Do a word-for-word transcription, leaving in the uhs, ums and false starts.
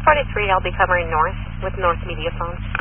forty-three, I'll be covering north with North Media Phone.